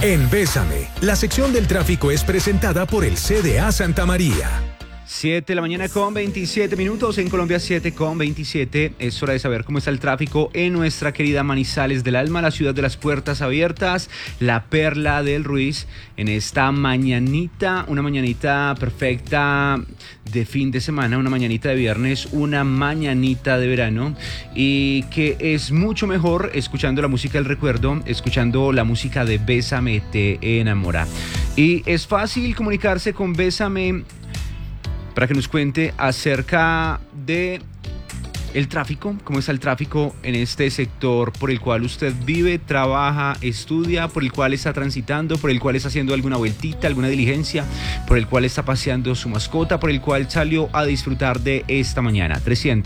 En Bésame, la sección del tráfico es presentada por el CDA Santa María. 7 de la mañana con 27 minutos, en Colombia 7 con 27. Es hora de saber cómo está el tráfico en nuestra querida Manizales del Alma, la ciudad de las puertas abiertas, la perla del Ruiz, en esta mañanita, una mañanita perfecta de fin de semana, una mañanita de viernes, una mañanita de verano, y que es mucho mejor escuchando la música del recuerdo, escuchando la música de Bésame te enamora. Y es fácil comunicarse con Bésame para que nos cuente acerca de el tráfico, cómo está el tráfico en este sector por el cual usted vive, trabaja, estudia, por el cual está transitando, por el cual está haciendo alguna vueltita, alguna diligencia, por el cual está paseando su mascota, por el cual salió a disfrutar de esta mañana.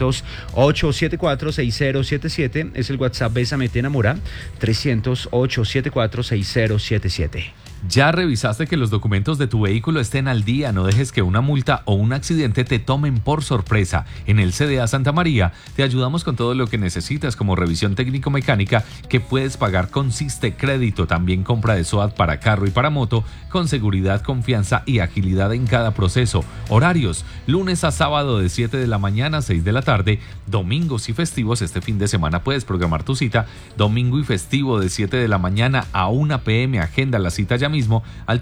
300-874-6077 es el WhatsApp Bésame te enamora, 300-874-6077. ¿Ya revisaste que los documentos de tu vehículo estén al día? No dejes que una multa o un accidente te tomen por sorpresa. En el CDA Santa María te ayudamos con todo lo que necesitas, como revisión técnico-mecánica que puedes pagar con Siste Crédito, también compra de SOAT para carro y para moto, con seguridad, confianza y agilidad en cada proceso. Horarios: lunes a sábado de 7 de la mañana a 6 de la tarde, domingos y festivos. Este fin de semana puedes programar tu cita, domingo y festivo de 7 de la mañana a 1 p.m. Agenda la cita ya mismo al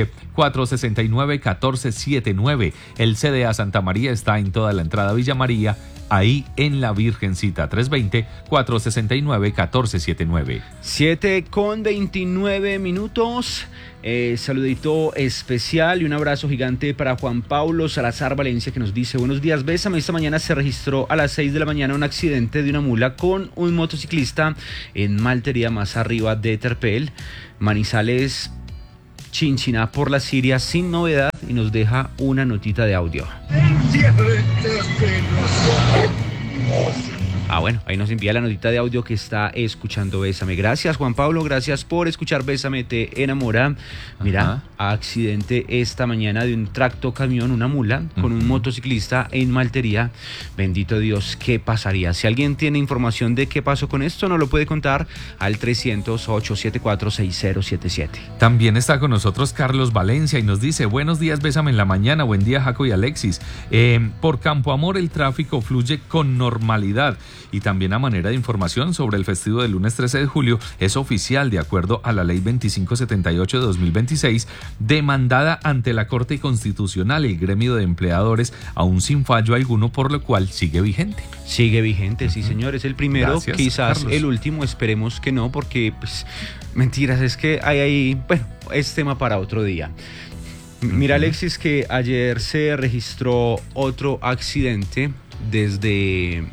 320-469-1479. El CDA Santa María está en toda la entrada Villa María, ahí en la Virgencita. 320-469-1479. 7 con 29 minutos. Saludito especial y un abrazo gigante para Juan Pablo Salazar Valencia, que nos dice: buenos días, Bésame. Esta mañana se registró a las 6 de la mañana un accidente de una mula con un motociclista en Maltería, más arriba de Terpel, Manizales, Chinchiná por la Siria, sin novedad, y nos deja una notita de audio. Bueno, ahí nos envía la notita de audio que está escuchando Bésame. Gracias, Juan Pablo, gracias por escuchar Bésame te enamora. Mira, accidente esta mañana de un tractocamión, una mula, con un motociclista en Maltería. Bendito Dios, ¿qué pasaría? Si alguien tiene información de qué pasó con esto, nos lo puede contar al 300-874-6077. También está con nosotros Carlos Valencia y nos dice: buenos días, Bésame en la mañana. Buen día, Jaco y Alexis. Por Campo Amor el tráfico fluye con normalidad. Y también, a manera de información sobre el festivo del lunes 13 de julio, es oficial, de acuerdo a la ley 2578 de 2026, demandada ante la Corte Constitucional el gremio de empleadores, aún sin fallo alguno, por lo cual sigue vigente. Sigue vigente, sí, señor, es el primero. Gracias, quizás Carlos. El último, esperemos que no, porque pues mentiras, es que bueno, es tema para otro día. Mira, Alexis, que ayer se registró otro accidente desde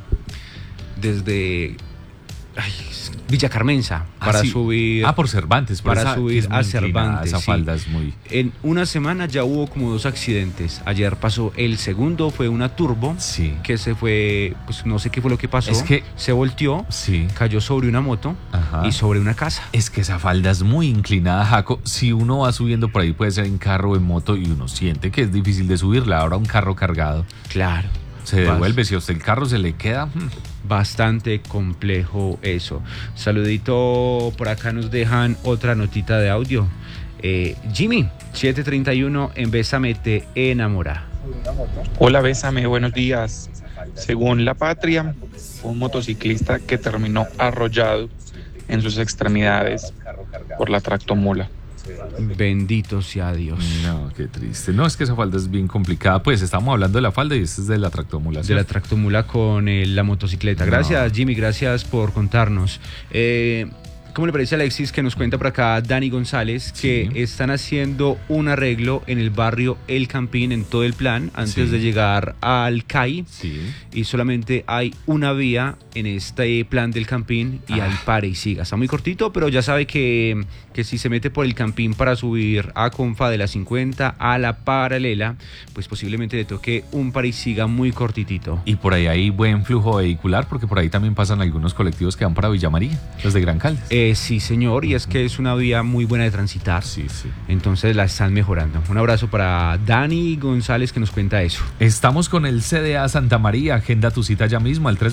Villa Carmenza para subir por Cervantes, para subir a Cervantes. Esa falda es muy... En una semana ya hubo como 2 accidentes. Ayer pasó el segundo, fue una turbo que se fue, pues no sé qué fue lo que pasó. Es que se volteó, cayó sobre una moto y sobre una casa. Es que esa falda es muy inclinada, Jaco. Si uno va subiendo por ahí, puede ser en carro o en moto, y uno siente que es difícil de subirla. Ahora un carro cargado, claro, se devuelve. Si a usted el carro se le queda, bastante complejo eso. Saludito, por acá nos dejan otra notita de audio. Jimmy, 731 en Bésame te enamora. Hola, Bésame, buenos días. Según La Patria, un motociclista que terminó arrollado en sus extremidades por la tractomula. Bendito sea Dios. No, qué triste. No, es que esa falda es bien complicada. Pues estamos hablando de la falda y esta es de la tractomula. De la tractomula con la motocicleta. Gracias, Jimmy, gracias por contarnos. ¿Cómo le parece, Alexis, que nos cuenta por acá Dani González que están haciendo un arreglo en el barrio El Campín, en todo el plan, antes de llegar al CAI? Y solamente hay una vía en este plan del Campín y hay pare y siga. Está muy cortito, pero ya sabe que si se mete por el Campín para subir a Confa de la 50 a la paralela, pues posiblemente le toque un pare y siga muy cortitito. Y por ahí hay buen flujo vehicular, porque por ahí también pasan algunos colectivos que van para Villa María, los de Gran Caldas. Sí, señor, y es que es una vía muy buena de transitar. Sí. Entonces la están mejorando. Un abrazo para Dani González que nos cuenta eso. Estamos con el CDA Santa María. Agenda tu cita ya mismo al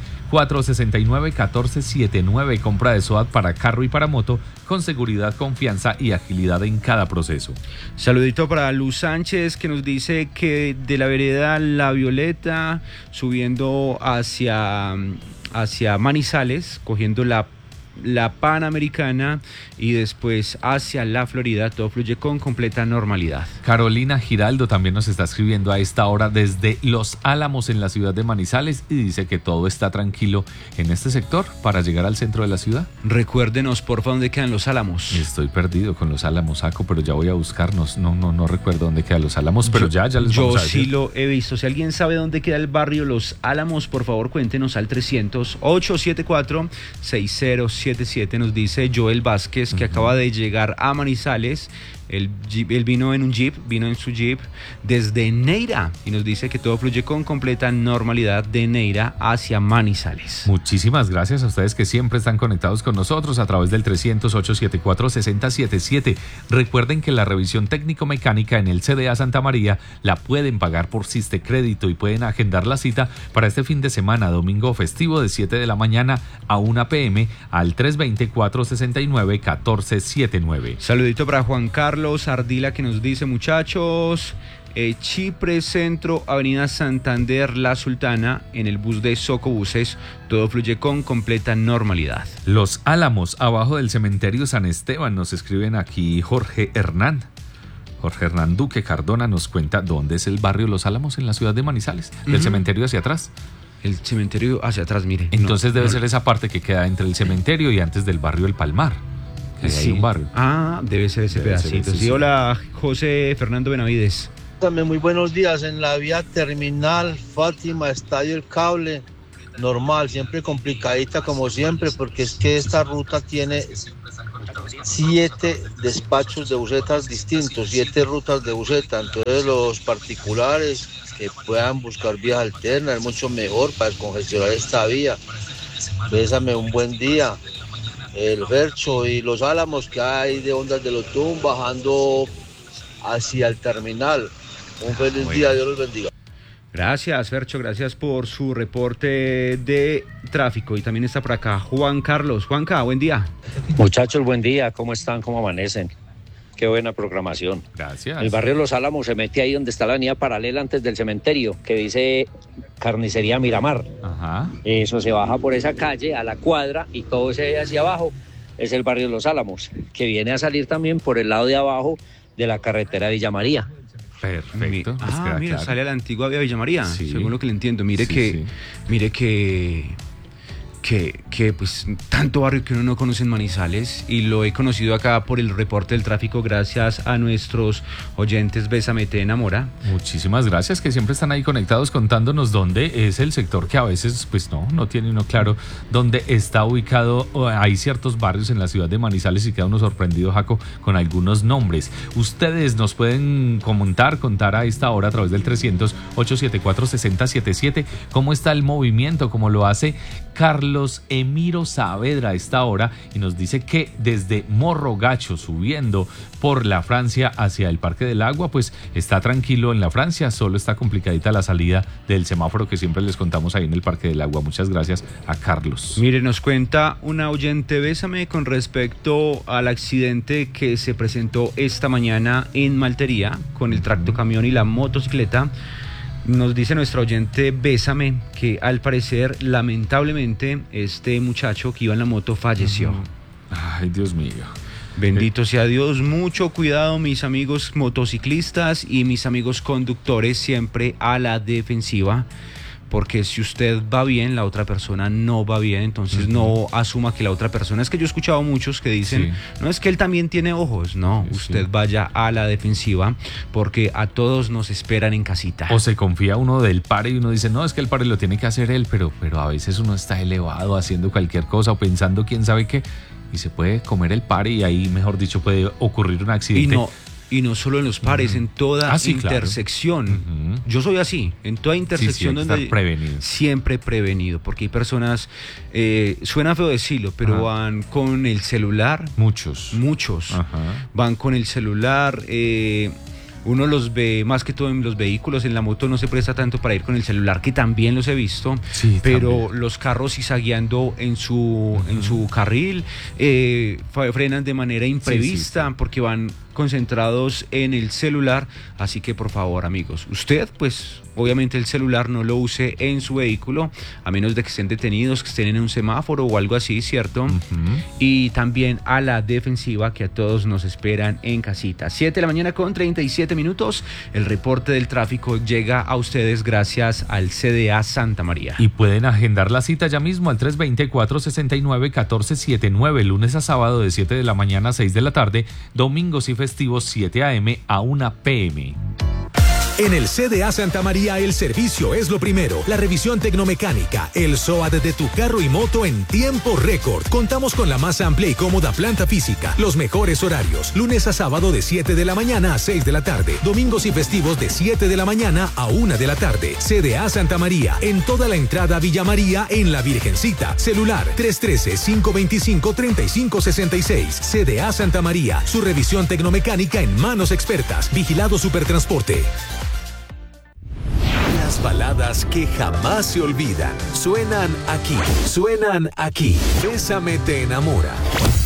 320-469-1479. Compra de SOAT para carro y para moto con seguridad, confianza y agilidad en cada proceso. Saludito para Luz Sánchez que nos dice que de la vereda La Violeta subiendo hacia Manizales, cogiendo la Panamericana y después hacia la Florida, todo fluye con completa normalidad. Carolina Giraldo también nos está escribiendo a esta hora desde Los Álamos en la ciudad de Manizales y dice que todo está tranquilo en este sector para llegar al centro de la ciudad. Recuérdenos, porfa, dónde quedan Los Álamos. Estoy perdido con Los Álamos, Saco, pero ya voy a buscarnos. No recuerdo dónde quedan Los Álamos, pero ya les vamos a decir. Yo sí lo he visto. Si alguien sabe dónde queda el barrio Los Álamos, por favor, cuéntenos al 300-874-6077. Nos dice Joel Vázquez que acaba de llegar a Manizales. Él vino en su jeep desde Neira y nos dice que todo fluye con completa normalidad de Neira hacia Manizales. Muchísimas gracias a ustedes que siempre están conectados con nosotros a través del 300-874-6077. Recuerden que la revisión técnico-mecánica en el CDA Santa María la pueden pagar por Siste Crédito y pueden agendar la cita para este fin de semana, domingo festivo de 7 de la mañana a 1 p.m. al 320-469-1479. Saludito para Juan Carlos Ardila que nos dice, muchachos, Chipre Centro, Avenida Santander, La Sultana, en el bus de Socobuses, todo fluye con completa normalidad. Los Álamos, abajo del cementerio San Esteban, nos escriben aquí Jorge Hernán Duque Cardona nos cuenta dónde es el barrio Los Álamos en la ciudad de Manizales, del cementerio hacia atrás. El cementerio hacia atrás, mire. Entonces debe ser esa parte que queda entre el cementerio y antes del barrio El Palmar. Sí. Hay un barrio. Debe ser ese pedacito. Sí, hola, José Fernando Benavides. También muy buenos días. En la vía terminal Fátima, Estadio El Cable, normal, siempre complicadita como siempre, porque es que esta ruta tiene 7 despachos de busetas distintos, 7 rutas de buseta. Entonces los particulares que puedan buscar vías alternas es mucho mejor para descongestionar esta vía. Bésame, un buen día. El Fercho y Los Álamos que hay de Ondas del Otún bajando hacia el terminal. Un feliz día, Dios los bendiga. Gracias, Fercho, gracias por su reporte de tráfico. Y también está por acá Juan Carlos. Juanca, buen día. Muchachos, buen día. ¿Cómo están? ¿Cómo amanecen? Qué buena programación. Gracias. El barrio Los Álamos se mete ahí donde está la avenida paralela antes del cementerio, que dice Carnicería Miramar. Ajá. Eso se baja por esa calle a la cuadra y todo ese hacia abajo es el barrio Los Álamos, que viene a salir también por el lado de abajo de la carretera Villa María. Perfecto. Mira, claro. Sale a la antigua vía Villa María, sí. Según lo que le entiendo. Mire que pues tanto barrio que uno no conoce en Manizales, y lo he conocido acá por el reporte del tráfico gracias a nuestros oyentes Bésame Te Enamora. Muchísimas gracias, que siempre están ahí conectados contándonos dónde es el sector que a veces pues no tiene uno claro dónde está ubicado. Hay ciertos barrios en la ciudad de Manizales y queda uno sorprendido, Jaco, con algunos nombres. Ustedes nos pueden contar a esta hora a través del 300-874-6077 cómo está el movimiento, cómo lo hace Carlos Emiro Saavedra a esta hora, y nos dice que desde Morro Gacho subiendo por la Francia hacia el Parque del Agua, pues está tranquilo en la Francia, solo está complicadita la salida del semáforo que siempre les contamos ahí en el Parque del Agua. Muchas gracias a Carlos. Mire, nos cuenta una oyente Bésame con respecto al accidente que se presentó esta mañana en Maltería con el tractocamión y la motocicleta. Nos dice nuestra oyente Bésame que al parecer, lamentablemente, este muchacho que iba en la moto falleció. Ay, Dios mío. Bendito sea Dios. Mucho cuidado, mis amigos motociclistas y mis amigos conductores, siempre a la defensiva. Porque si usted va bien, la otra persona no va bien. Entonces no asuma que la otra persona... Es que yo he escuchado a muchos que dicen, no es que él también tiene ojos. No, usted vaya a la defensiva, porque a todos nos esperan en casita. O se confía uno del pare y uno dice, no, es que el pare lo tiene que hacer él, pero a veces uno está elevado haciendo cualquier cosa o pensando quién sabe qué, y se puede comer el pare y ahí, mejor dicho, puede ocurrir un accidente. Y no solo en los pares, en toda intersección. Claro. Yo soy así, en toda intersección hay que donde estar prevenido. Siempre prevenido, porque hay personas, suena feo decirlo, pero van con el celular. Muchos. Ajá. Van con el celular. Uno los ve más que todo en los vehículos, en la moto no se presta tanto para ir con el celular, que también los he visto, pero también. Los carros zigzagueando en su carril, frenan de manera imprevista porque van concentrados en el celular, así que por favor amigos, usted pues obviamente el celular no lo use en su vehículo, a menos de que estén detenidos, que estén en un semáforo o algo así, ¿cierto? Y también a la defensiva, que a todos nos esperan en casita. 7 de la mañana con 37 minutos, el reporte del tráfico llega a ustedes gracias al CDA Santa María. Y pueden agendar la cita ya mismo al 320-469-1479, lunes a sábado de 7 de la mañana a 6 de la tarde, domingos y festivos 7 a.m. a 1 p.m. En el CDA Santa María el servicio es lo primero. La revisión tecnomecánica, el SOAT de tu carro y moto en tiempo récord. Contamos con la más amplia y cómoda planta física. Los mejores horarios. Lunes a sábado de 7 de la mañana a 6 de la tarde. Domingos y festivos de 7 de la mañana a 1 de la tarde. CDA Santa María. En toda la entrada Villa María en La Virgencita. Celular 313-525-3566. CDA Santa María. Su revisión tecnomecánica en manos expertas. Vigilado Supertransporte. Las baladas que jamás se olvidan suenan aquí. Bésame te enamora.